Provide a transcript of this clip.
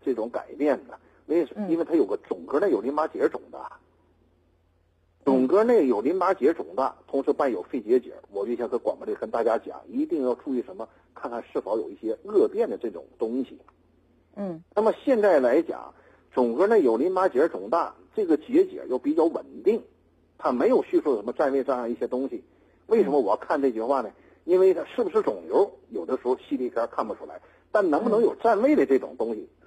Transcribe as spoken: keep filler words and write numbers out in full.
这种改变呢？为什么？因为它有个总格内有淋巴结肿大，总格内有淋巴结肿大，同时伴有肺结节。我就想跟广播里跟大家讲，一定要注意什么？看看是否有一些恶变的这种东西。 嗯， 那么现在来讲，总格内有淋巴结肿大，这个结节又比较稳定，它没有叙述什么占位这样一些东西。为什么我要看这句话呢？因为它是不是肿瘤，有的时候细粒片看不出来，但能不能有占位的这种东西，